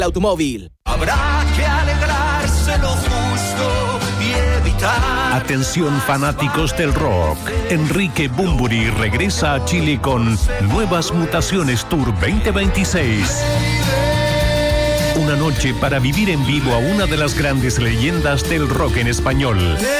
automóvil. Habrá que alegrarse lo justo y evitar. Atención fanáticos del rock. Enrique Bunbury regresa a Chile con Nuevas Mutaciones Tour 2026. Una noche para vivir en vivo a una de las grandes leyendas del rock en español.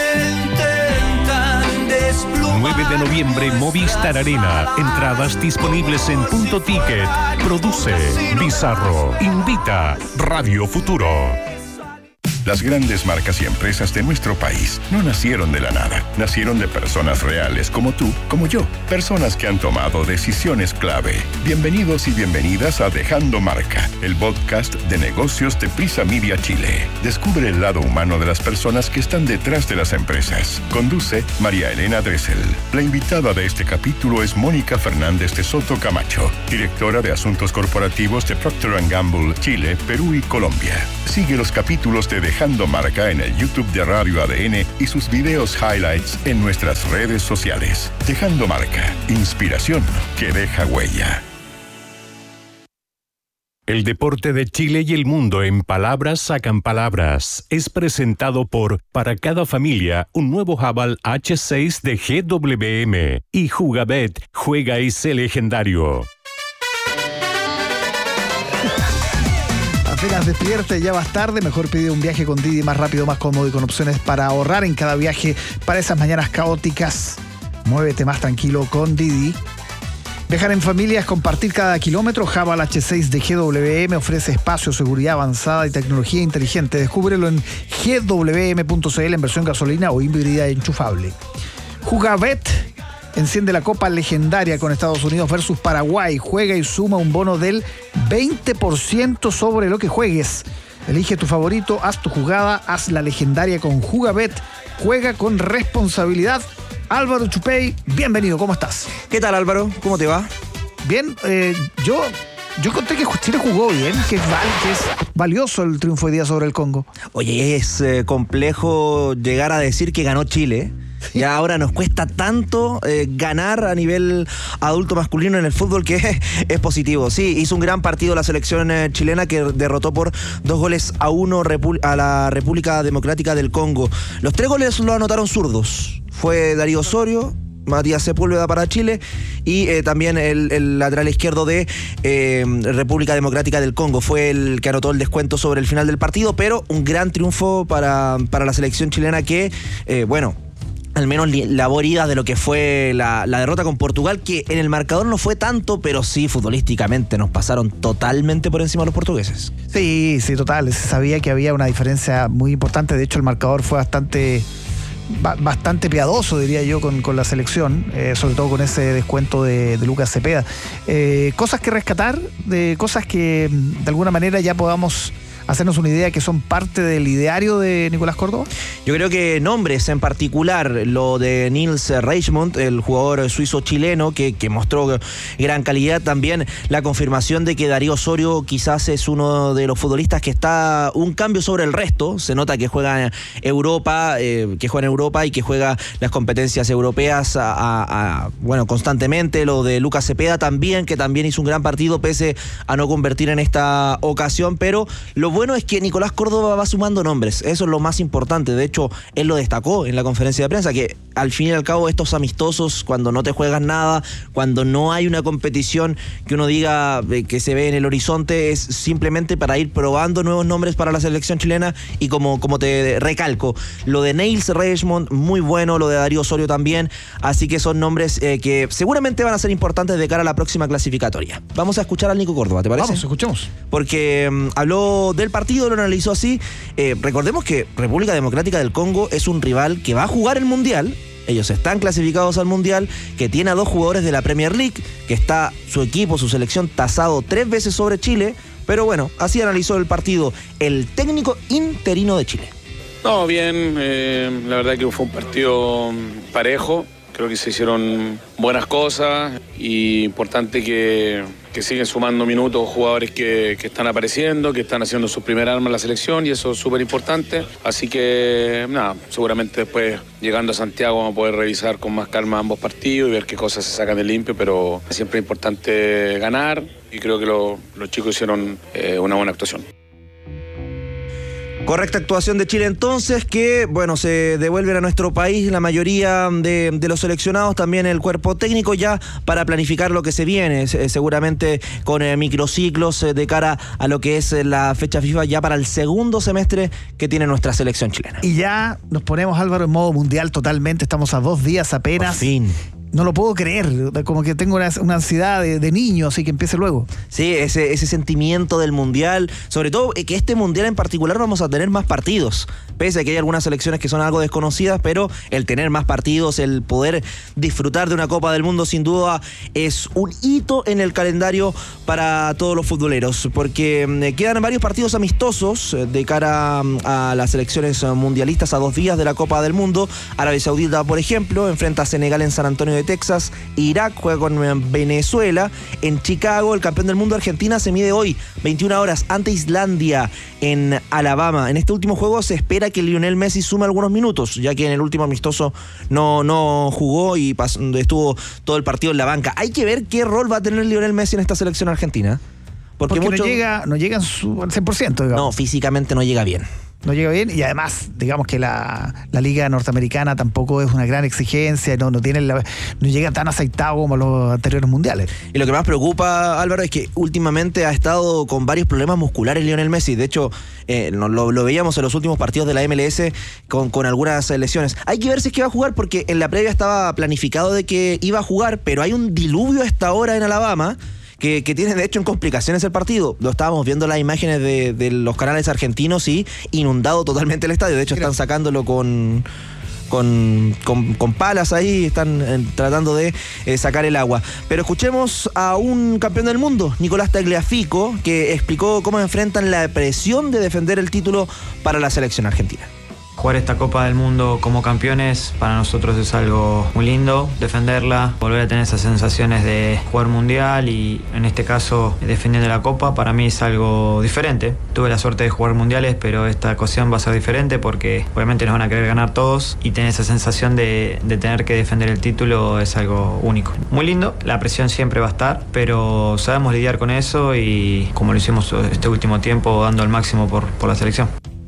9 de noviembre, Movistar Arena. Entradas disponibles en Punto Ticket. Produce Bizarro. Invita Radio Futuro. Las grandes marcas y empresas de nuestro país no nacieron de la nada. Nacieron de personas reales como tú, como yo. Personas que han tomado decisiones clave. Bienvenidos y bienvenidas a Dejando Marca, el podcast de negocios de Prisa Media Chile. Descubre el lado humano de las personas que están detrás de las empresas. Conduce María Elena Dressel. La invitada de este capítulo es Mónica Fernández de Soto Camacho, directora de Asuntos Corporativos de Procter & Gamble, Chile, Perú y Colombia. Sigue los capítulos de Dejando Marca en el YouTube de Radio ADN y sus videos highlights en nuestras redes sociales. Dejando Marca, inspiración que deja huella. El deporte de Chile y el mundo en palabras sacan palabras. Es presentado por Para cada familia, un nuevo Haval H6 de GWM. Y Jugabet, juega y sé legendario. Apenas despierte, ya vas tarde, mejor pide un viaje con Didi más rápido, más cómodo y con opciones para ahorrar en cada viaje para esas mañanas caóticas. Muévete más tranquilo con Didi. Viajar en familia es compartir cada kilómetro. Haval H6 de GWM ofrece espacio, seguridad avanzada y tecnología inteligente. Descúbrelo en gwm.cl en versión gasolina o híbrida enchufable. Jugabet enciende la Copa Legendaria con Estados Unidos versus Paraguay. Juega y suma un bono del 20% sobre lo que juegues. Elige tu favorito, haz tu jugada, haz la legendaria con Jugabet. Juega con responsabilidad. Álvaro Chupey, bienvenido, ¿cómo estás? ¿Qué tal, Álvaro? ¿Cómo te va? Bien, yo conté que Chile jugó bien, que es valioso el triunfo hoy día sobre el Congo. Oye, es complejo llegar a decir que ganó Chile. Ya ahora nos cuesta tanto ganar a nivel adulto masculino en el fútbol que es positivo. Sí, hizo un gran partido la selección chilena que derrotó por 2-1 a la República Democrática del Congo. Los 3 goles lo anotaron zurdos. Fue Darío Osorio, Matías Sepúlveda para Chile y también el lateral izquierdo de República Democrática del Congo fue el que anotó el descuento sobre el final del partido, pero un gran triunfo para la selección chilena que, al menos labor ida de lo que fue la derrota con Portugal, que en el marcador no fue tanto, pero sí futbolísticamente nos pasaron totalmente por encima los portugueses. Sí, total. Se sabía que había una diferencia muy importante. De hecho, el marcador fue bastante piadoso, diría yo, con la selección, sobre todo con ese descuento de Lucas Cepeda. Cosas que rescatar, de cosas que de alguna manera ya podamos hacernos una idea que son parte del ideario de Nicolás Córdoba. Yo creo que nombres en particular, lo de Nils Reichmuth, el jugador suizo-chileno que mostró gran calidad, también la confirmación de que Darío Osorio quizás es uno de los futbolistas que está un cambio sobre el resto. Se nota que juega en Europa, y que juega las competencias europeas constantemente. Lo de Lucas Cepeda también, que también hizo un gran partido pese a no convertir en esta ocasión, pero lo bueno es que Nicolás Córdoba va sumando nombres, eso es lo más importante. De hecho, él lo destacó en la conferencia de prensa, que al fin y al cabo estos amistosos, cuando no te juegas nada, cuando no hay una competición que uno diga que se ve en el horizonte, es simplemente para ir probando nuevos nombres para la selección chilena. Y como te recalco, lo de Nils Reichmuth, muy bueno, lo de Darío Osorio también, así que son nombres que seguramente van a ser importantes de cara a la próxima clasificatoria. Vamos a escuchar al Nico Córdoba, ¿te parece? Vamos, escuchemos. Porque habló del partido, lo analizó así. Recordemos que República Democrática del Congo es un rival que va a jugar el Mundial. Ellos están clasificados al Mundial, que tiene a 2 jugadores de la Premier League, que está su equipo, su selección tasado 3 veces sobre Chile. Pero bueno, así analizó el partido el técnico interino de Chile. No, bien, la verdad que fue un partido parejo. Creo que se hicieron buenas cosas y importante que siguen sumando minutos jugadores que están apareciendo, que están haciendo su primer arma en la selección, y eso es súper importante. Así que nada, seguramente después llegando a Santiago vamos a poder revisar con más calma ambos partidos y ver qué cosas se sacan de limpio, pero siempre es importante ganar y creo que los chicos hicieron una buena actuación. Correcta actuación de Chile entonces, que bueno, se devuelven a nuestro país la mayoría de los seleccionados, también el cuerpo técnico, ya para planificar lo que se viene, seguramente con microciclos de cara a lo que es la fecha FIFA ya para el segundo semestre que tiene nuestra selección chilena. Y ya nos ponemos, Álvaro, en modo mundial totalmente, estamos a 2 días apenas. Por fin. No lo puedo creer, como que tengo una ansiedad de niño, así que empiece luego. Sí, ese sentimiento del mundial, sobre todo que este mundial en particular vamos a tener más partidos, pese a que hay algunas selecciones que son algo desconocidas, pero el tener más partidos, el poder disfrutar de una Copa del Mundo sin duda es un hito en el calendario para todos los futboleros, porque quedan varios partidos amistosos de cara a las selecciones mundialistas a 2 días de la Copa del Mundo. Arabia Saudita, por ejemplo, enfrenta a Senegal en San Antonio de Texas. Irak juega con Venezuela en Chicago. El campeón del mundo Argentina se mide hoy 21 horas ante Islandia en Alabama. En este último juego se espera que Lionel Messi sume algunos minutos, ya que en el último amistoso no jugó y estuvo todo el partido en la banca. Hay que ver qué rol va a tener Lionel Messi en esta selección argentina, porque no llega al 100%, digamos. No, físicamente no llega bien. No llega bien, y además, digamos que la liga norteamericana tampoco es una gran exigencia, no llega tan aceitado como los anteriores mundiales. Y lo que más preocupa, Álvaro, es que últimamente ha estado con varios problemas musculares Lionel Messi. De hecho, lo veíamos en los últimos partidos de la MLS con algunas lesiones. Hay que ver si es que va a jugar, porque en la previa estaba planificado de que iba a jugar, pero hay un diluvio a esta hora en Alabama que tiene de hecho en complicaciones el partido. Lo estábamos viendo las imágenes de los canales argentinos y inundado totalmente el estadio. De hecho están sacándolo con palas ahí, están tratando de sacar el agua. Pero escuchemos a un campeón del mundo, Nicolás Tagliafico, que explicó cómo enfrentan la presión de defender el título para la selección argentina. Jugar esta Copa del Mundo como campeones para nosotros es algo muy lindo, defenderla, volver a tener esas sensaciones de jugar mundial y en este caso defendiendo la Copa para mí es algo diferente. Tuve la suerte de jugar mundiales, pero esta ocasión va a ser diferente porque obviamente nos van a querer ganar todos y tener esa sensación de tener que defender el título es algo único. Muy lindo, la presión siempre va a estar, pero sabemos lidiar con eso y como lo hicimos este último tiempo dando el máximo por la selección.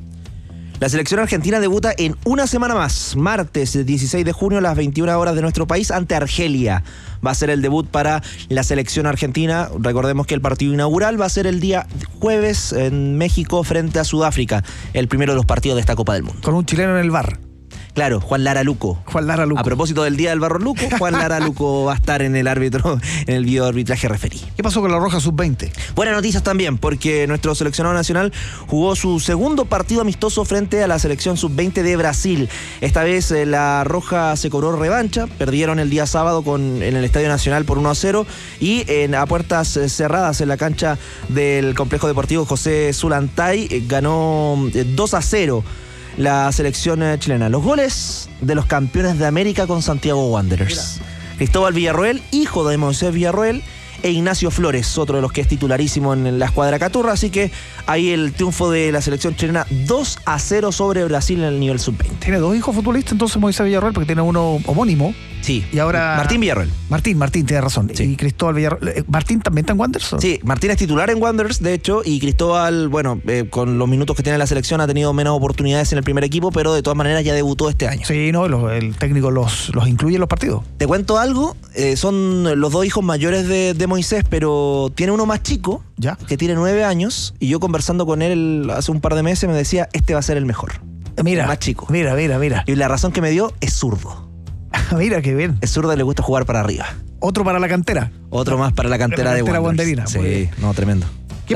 La selección argentina debuta en una semana más, martes 16 de junio a las 21 horas de nuestro país ante Argelia. Va a ser el debut para la selección argentina. Recordemos que el partido inaugural va a ser el día jueves en México frente a Sudáfrica, el primero de los partidos de esta Copa del Mundo. Con un chileno en el bar. Claro, Juan Lara Luco. A propósito del Día del Barro Luco, Juan Lara Luco va a estar en el video arbitraje referí. ¿Qué pasó con la Roja Sub-20? Buenas noticias también, porque nuestro seleccionado nacional jugó su segundo partido amistoso frente a la selección Sub-20 de Brasil. Esta vez la Roja se cobró revancha, perdieron el día sábado en el Estadio Nacional por 1-0 y a puertas cerradas en la cancha del Complejo Deportivo José Zulantay ganó 2-0. La selección chilena. Los goles de los campeones de América con Santiago Wanderers. Cristóbal Villarroel, hijo de Moisés Villarroel, e Ignacio Flores, otro de los que es titularísimo en la escuadra Caturra. Así que ahí el triunfo de la selección chilena 2-0 sobre Brasil en el nivel sub-20. Tiene 2 hijos futbolistas entonces Moisés Villarroel, porque tiene uno homónimo. Sí. Y ahora Martín Villarroel. Martín, tiene razón. Sí. Y Cristóbal Villarroel. ¿Martín también está en Wanderers? Sí, Martín es titular en Wanderers, de hecho, y Cristóbal, con los minutos que tiene la selección ha tenido menos oportunidades en el primer equipo, pero de todas maneras ya debutó este año. Sí, no, el técnico los incluye en los partidos. Te cuento algo, son los 2 hijos mayores de Moisés, pero tiene uno más chico, ¿ya? Que tiene 9 años, y yo conversando con él hace un par de meses me decía, este va a ser el mejor. Mira, el más chico. Mira. Y la razón que me dio es zurdo. Mira, qué bien. Es zurdo y le gusta jugar para arriba. Otro para la cantera. Otro más para la cantera de Wanderina. Sí, no, tremendo.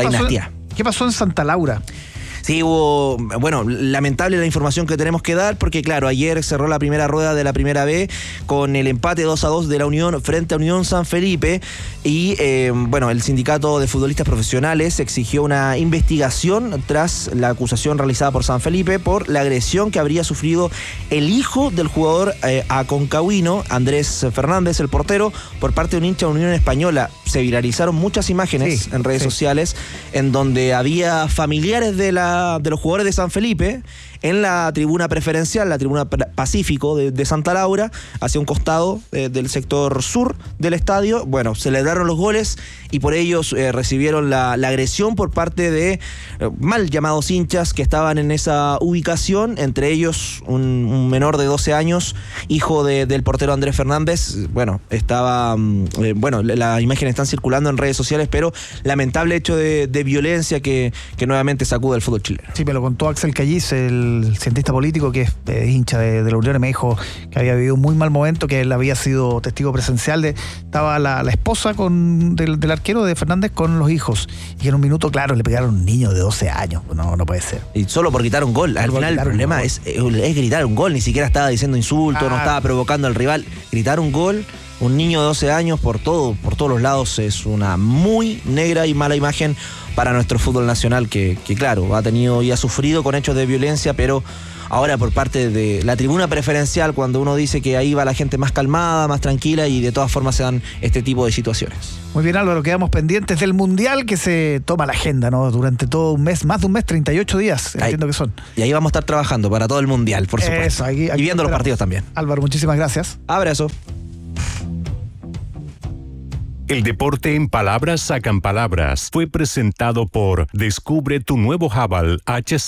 ¿Qué pasó en Santa Laura? Sí, hubo, lamentable la información que tenemos que dar, porque claro, ayer cerró la primera rueda de la primera B con el empate 2-2 de la Unión frente a Unión San Felipe y el sindicato de futbolistas profesionales exigió una investigación tras la acusación realizada por San Felipe por la agresión que habría sufrido el hijo del jugador aconcagüino, Andrés Fernández, el portero, por parte de un hincha de Unión Española. Se viralizaron muchas imágenes en redes sociales en donde había familiares de los jugadores de San Felipe en la tribuna preferencial, la tribuna Pacífico de Santa Laura, hacia un costado del sector sur del estadio. Bueno, celebraron los goles y por ellos recibieron la agresión por parte de mal llamados hinchas que estaban en esa ubicación, entre ellos un menor de 12 años, hijo del portero Andrés Fernández. Bueno, las imágenes están circulando en redes sociales, pero lamentable hecho de violencia que nuevamente sacude el fútbol chileno. Sí, me lo contó Axel Callis, el cientista político que es hincha de la Unión, y me dijo que había vivido un muy mal momento, que él había sido testigo presencial estaba la esposa del arquero de Fernández con los hijos, y que en un minuto, claro, le pegaron a un niño de 12 años. No puede ser. Y solo por gritar un gol. Al final el problema es gritar un gol, ni siquiera estaba diciendo insultos, no estaba provocando al rival. Gritar un gol, un niño de 12 años por todos los lados, es una muy negra y mala imagen para nuestro fútbol nacional, que claro, ha tenido y ha sufrido con hechos de violencia, pero ahora por parte de la tribuna preferencial, cuando uno dice que ahí va la gente más calmada, más tranquila, y de todas formas se dan este tipo de situaciones. Muy bien, Álvaro, quedamos pendientes del Mundial, que se toma la agenda, ¿no? Durante todo un mes, más de un mes, 38 días, entiendo que son. Y ahí vamos a estar trabajando para todo el Mundial, por supuesto. Eso, aquí y viendo los partidos también. Álvaro, muchísimas gracias. Abrazo. El deporte en palabras sacan palabras fue presentado por Descubre tu nuevo Haval HC.